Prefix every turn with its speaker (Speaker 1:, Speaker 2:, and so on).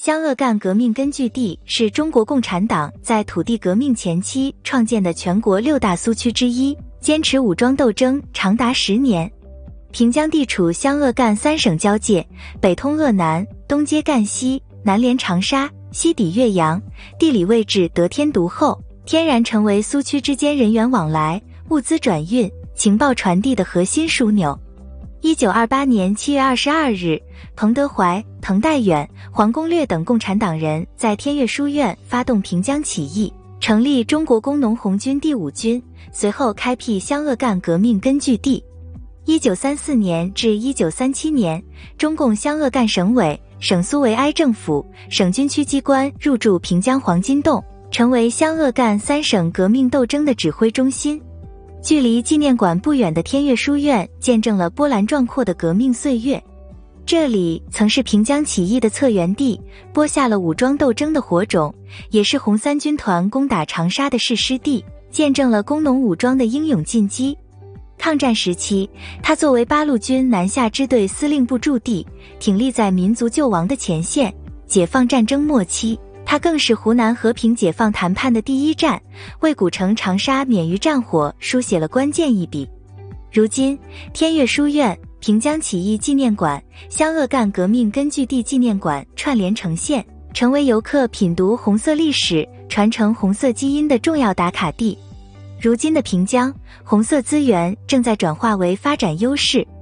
Speaker 1: 湘鄂赣革命根据地是中国共产党在土地革命前期创建的全国6大苏区之一，坚持武装斗争长达10年。平江地处湘鄂赣3省交界，北通鄂南，东接赣西，南连长沙，西抵岳阳，地理位置得天独厚，天然成为苏区之间人员往来、物资转运、情报传递的核心枢纽。1928年7月22日，彭德怀、滕代远、黄公略等共产党人在天悦书院发动平江起义，成立中国工农红军第5军，随后开辟湘鄂赣革命根据地。1934年至1937年，中共湘鄂赣省委、省苏维埃政府、省军区机关入驻平江黄金洞，成为湘鄂赣3省革命斗争的指挥中心。距离纪念馆不远的天悦书院见证了波澜壮阔的革命岁月，这里曾是平江起义的策源地，播下了武装斗争的火种，也是红三军团攻打长沙的誓师地，见证了工农武装的英勇进击。抗战时期，他作为八路军南下支队司令部驻地，挺立在民族救亡的前线。解放战争末期，他更是湖南和平解放谈判的第一站，为古城长沙免于战火书写了关键一笔。如今，天悦书院、平江起义纪念馆、湘鄂赣革命根据地纪念馆串联呈现，成为游客品读红色历史、传承红色基因的重要打卡地。如今的平江，红色资源正在转化为发展优势，